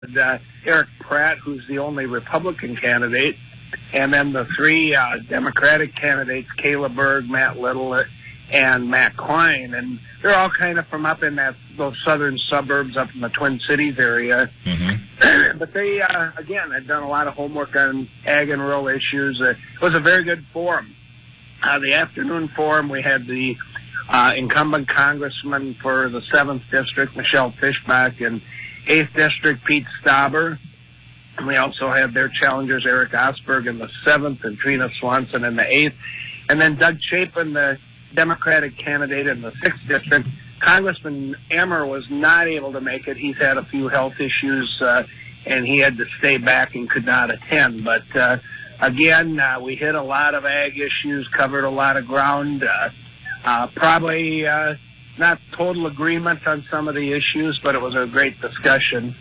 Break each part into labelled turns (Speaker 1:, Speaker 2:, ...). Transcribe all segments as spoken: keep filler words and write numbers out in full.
Speaker 1: uh, Eric Pratt, who's the only Republican candidate, and then the three uh, Democratic candidates, Kayla Berg, Matt Little, and Matt Klein. And they're all kind of from up in that those southern suburbs up in the Twin Cities area.
Speaker 2: Mm-hmm.
Speaker 1: But they, uh, again, had done a lot of homework on ag and rural issues. Uh, it was a very good forum. Uh, the afternoon forum, we had the uh, incumbent congressman for the seventh District, Michelle Fishbach, and eighth District, Pete Stauber. And we also had their challengers, Eric Osberg in the seventh and Trina Swanson in the eighth. And then Doug Chapin, the Democratic candidate in the sixth District. Congressman Emmer was not able to make it. He's had a few health issues, uh, and he had to stay back and could not attend. But, uh, again, uh, we hit a lot of ag issues, covered a lot of ground. Uh, uh, probably uh, not total agreement on some of the issues, but it was a great discussion.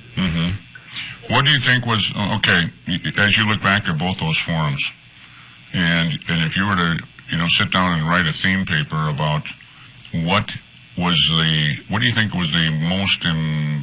Speaker 2: Mm-hmm. What do you think was, okay, as you look back at both those forums, and and if you were to, you know, sit down and write a theme paper about what was the, what do you think was the most, in,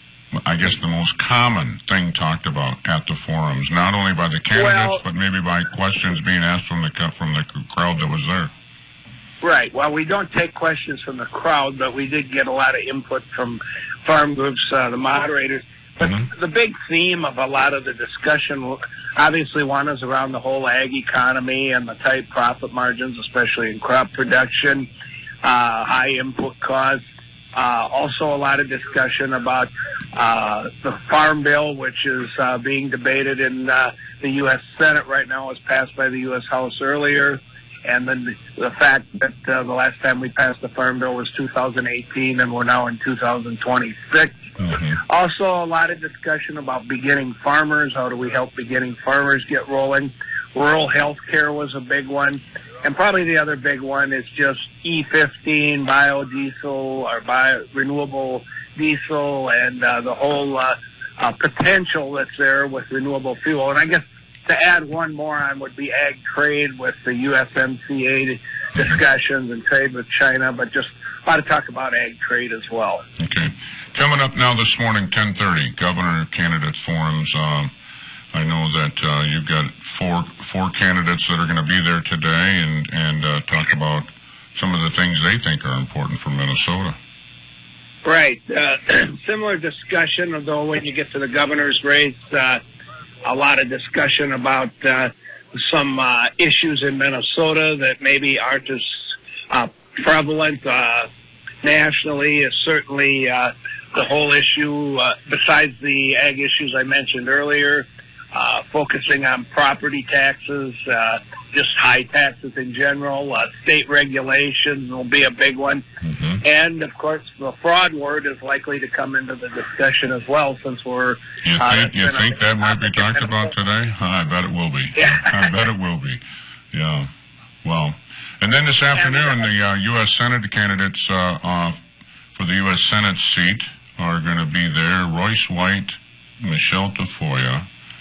Speaker 2: I guess, the most common thing talked about at the forums, not only by the candidates,
Speaker 1: well,
Speaker 2: but maybe by questions being asked from the from the crowd that was there?
Speaker 1: Right. Well, we don't take questions from the crowd, but we did get a lot of input from farm groups, uh, the moderators. But mm-hmm. the big theme of a lot of the discussion, obviously one is around the whole ag economy and the tight profit margins, especially in crop production, uh, high input costs. Uh, also a lot of discussion about uh, the Farm Bill, which is uh, being debated in uh, the U S Senate right now. It was passed by the U S House earlier. And then the, the fact that uh, the last time we passed the Farm Bill was two thousand eighteen, and we're now in two thousand twenty-six.
Speaker 2: Mm-hmm.
Speaker 1: Also, a lot of discussion about beginning farmers. How do we help beginning farmers get rolling? Rural health care was a big one. And probably the other big one is just E fifteen, biodiesel, or bio, renewable diesel, and uh, the whole uh, uh, potential that's there with renewable fuel. And I guess to add one more on would be ag trade with the U S M C A discussions and trade with China, but just a lot of talk about ag trade as well.
Speaker 2: Okay. Coming up now this morning, ten thirty, Governor Candidates Forums. Um, I know that uh, you've got four four candidates that are going to be there today and, and uh, talk about some of the things they think are important for Minnesota.
Speaker 1: Right. Uh, similar discussion, although when you get to the governor's race, uh, a lot of discussion about uh, some uh, issues in Minnesota that maybe aren't as uh, prevalent uh, nationally. Is certainly uh, the whole issue, uh, besides the ag issues I mentioned earlier, uh, focusing on property taxes, uh, just high taxes in general, uh, state regulations will be a big one.
Speaker 2: Mm-hmm.
Speaker 1: And, of course, the fraud word is likely to come into the discussion as well, since we're...
Speaker 2: You
Speaker 1: uh,
Speaker 2: think, you think that might be talked about today? I bet it will be.
Speaker 1: Yeah.
Speaker 2: I bet it will be. Yeah. Well, and then this afternoon, the uh, U S Senate candidates uh, uh, for the U S Senate seat are going to be there. Royce White, Michelle Tafoya.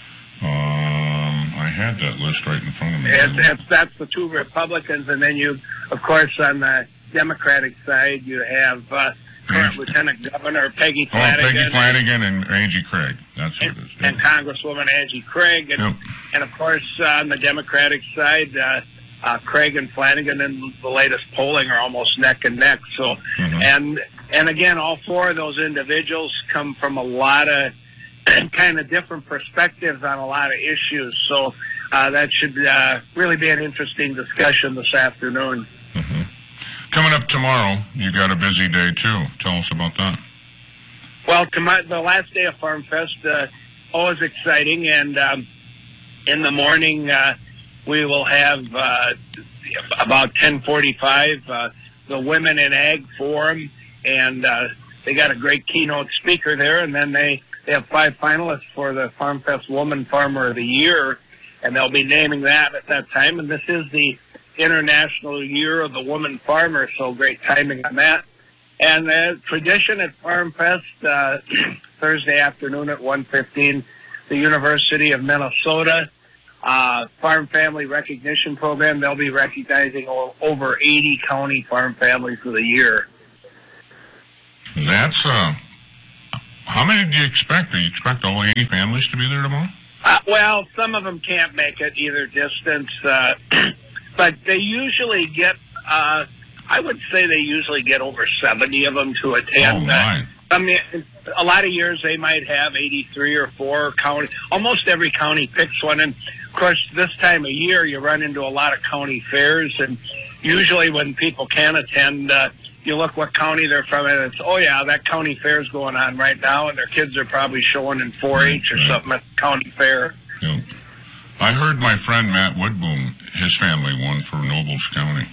Speaker 2: Um, I had that list right in front of me.
Speaker 1: It's, it's, that's the two Republicans, and then you, of course, on the Democratic side, you have uh, current
Speaker 2: Angie.
Speaker 1: Lieutenant Governor Peggy
Speaker 2: Oh,
Speaker 1: Flanagan.
Speaker 2: Peggy Flanagan and Angie Craig. That's who
Speaker 1: and,
Speaker 2: it is.
Speaker 1: and Congresswoman Angie Craig. And,
Speaker 2: Yep.
Speaker 1: and of course, uh, on the Democratic side, uh, uh, Craig and Flanagan in the latest polling are almost neck and neck. So,
Speaker 2: Mhm.
Speaker 1: and and again, all four of those individuals come from a lot of kind of different perspectives on a lot of issues. So uh, that should uh, really be an interesting discussion this afternoon.
Speaker 2: Mm-hmm. Coming up tomorrow, you got a busy day too. Tell us about that.
Speaker 1: Well, tomorrow, the last day of Farm Fest, uh, always exciting, and um, in the morning uh, we will have uh, about ten forty-five uh, the Women in Ag Forum, and uh, they got a great keynote speaker there, and then they, they have five finalists for the Farm Fest Woman Farmer of the Year, and they'll be naming that at that time, and this is the International Year of the Woman Farmer, so great timing on that. And the tradition at Farm Fest, uh, Thursday afternoon at one fifteen, the University of Minnesota uh, Farm Family Recognition Program. They'll be recognizing o- over eighty county farm families of the year.
Speaker 2: That's uh, how many do you expect? Do you expect all eighty families to be there tomorrow?
Speaker 1: Uh, well, some of them can't make it either distance, uh, but they usually get, uh, I would say they usually get over seventy of them to attend.
Speaker 2: Oh, my.
Speaker 1: I mean, a lot of years they might have eighty-three or four county. Almost every county picks one. And, of course, this time of year you run into a lot of county fairs. And usually when people can attend, uh, you look what county they're from, and it's, oh, yeah, that county fair's going on right now, and their kids are probably showing in four H or something at the county fair.
Speaker 2: Yeah. I heard my friend Matt Woodboom, his family won for Nobles County.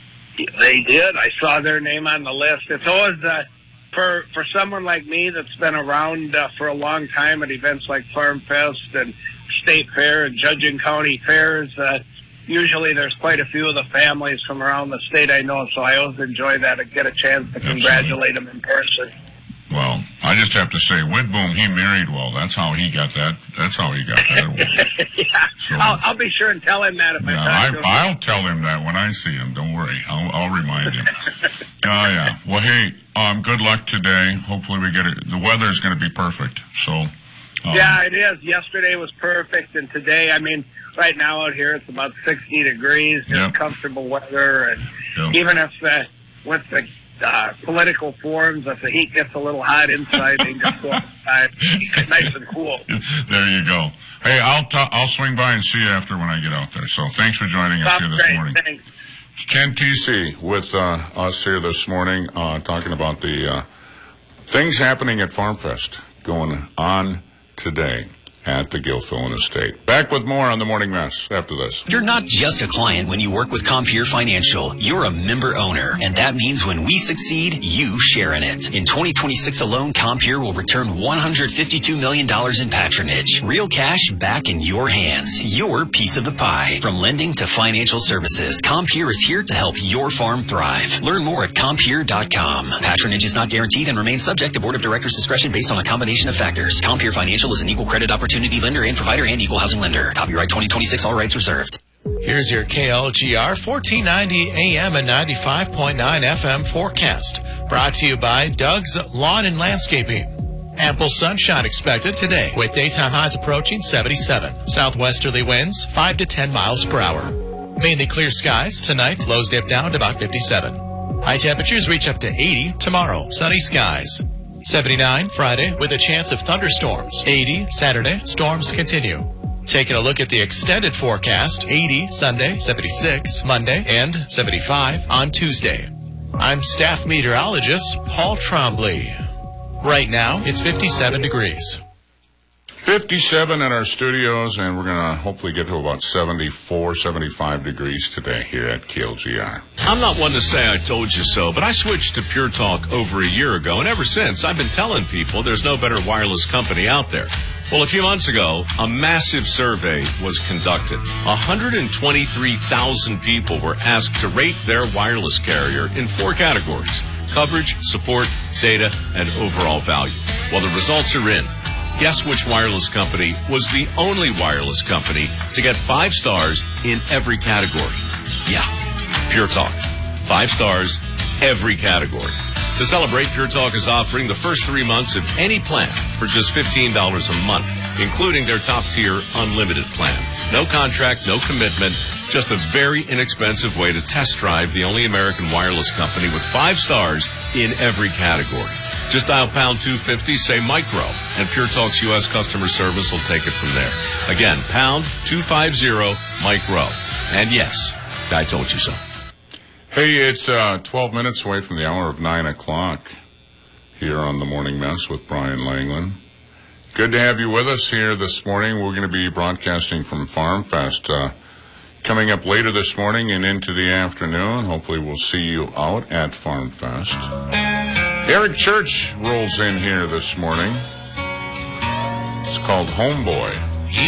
Speaker 1: They did. I saw their name on the list. It's always, uh, for, for someone like me that's been around uh, for a long time at events like Farm Fest and State Fair and Judging County Fairs, uh, usually there's quite a few of the families from around the state I know, so I always enjoy that and get a chance to
Speaker 2: Absolutely.
Speaker 1: Congratulate them in person.
Speaker 2: Well, I just have to say, Woodboom, he married well. That's how he got that. That's how he got that.
Speaker 1: yeah,
Speaker 2: so,
Speaker 1: I'll, I'll be sure and tell him that if
Speaker 2: yeah,
Speaker 1: I talk to him.
Speaker 2: I, I'll tell him that when I see him. Don't worry. I'll, I'll remind him. Oh, uh, yeah. Well, hey, um, good luck today. Hopefully we get it. The weather is going to be perfect. So. Um,
Speaker 1: yeah, it is. Yesterday was perfect, and today, I mean, right now out here it's about sixty degrees, just
Speaker 2: yep.
Speaker 1: comfortable weather, and
Speaker 2: yep.
Speaker 1: even if uh, with the uh, political forums, if the heat gets a little hot inside, they can just go outside. It's nice and cool.
Speaker 2: There you go. Hey, I'll t- I'll swing by and see you after when I get out there. So thanks for joining us
Speaker 1: Sounds
Speaker 2: here this
Speaker 1: great.
Speaker 2: morning.
Speaker 1: Thanks.
Speaker 2: Ken T C with uh, us here this morning, uh, talking about the uh, things happening at Farm Fest going on today at the Gilfillan Estate. Back with more on the Morning Mess after this.
Speaker 3: You're not just a client when you work with Compeer Financial. You're a member owner, and that means when we succeed, you share in it. In twenty twenty-six alone, Compeer will return one hundred fifty-two million dollars in patronage. Real cash back in your hands. Your piece of the pie. From lending to financial services, Compeer is here to help your farm thrive. Learn more at compeer dot com. Patronage is not guaranteed and remains subject to Board of Directors' discretion based on a combination of factors. Compeer Financial is an equal credit opportunity lender and provider and equal housing lender. Copyright twenty twenty-six, all rights reserved.
Speaker 4: Here's your K L G R fourteen ninety A M and ninety-five point nine F M forecast. Brought to you by Doug's Lawn and Landscaping. Ample sunshine expected today with daytime highs approaching seventy-seven. Southwesterly winds five to ten miles per hour. Mainly clear skies tonight. Lows dip down to about fifty-seven. High temperatures reach up to eighty tomorrow. Sunny skies. seventy-nine Friday with a chance of thunderstorms. eighty Saturday. Storms continue. Taking a look at the extended forecast. eighty Sunday, seventy-six Monday, and seventy-five on Tuesday. I'm staff meteorologist Paul Trombley. Right now, it's fifty-seven degrees.
Speaker 2: fifty-seven in our studios, and we're going to hopefully get to about seventy-four, seventy-five degrees today here at K L G R.
Speaker 5: I'm not one to say I told you so, but I switched to Pure Talk over a year ago, and ever since, I've been telling people there's no better wireless company out there. Well, a few months ago, a massive survey was conducted. one hundred twenty-three thousand people were asked to rate their wireless carrier in four categories: coverage, support, data, and overall value. Well, the results are in. Guess which wireless company was the only wireless company to get five stars in every category? Yeah, Pure Talk. Five stars, every category. To celebrate, Pure Talk is offering the first three months of any plan for just fifteen dollars a month, including their top-tier unlimited plan. No contract, no commitment, just a very inexpensive way to test drive the only American wireless company with five stars in every category. Just dial pound two fifty, say micro, and Pure Talk's U S customer service will take it from there. Again, pound two fifty, micro. And yes, I told you so.
Speaker 2: Hey, it's uh, twelve minutes away from the hour of nine o'clock here on the Morning Mess with Brian Langland. Good to have you with us here this morning. We're going to be broadcasting from Farm Fest uh, coming up later this morning and into the afternoon. Hopefully we'll see you out at Farm Fest. Eric Church rolls in here this morning. It's called Homeboy.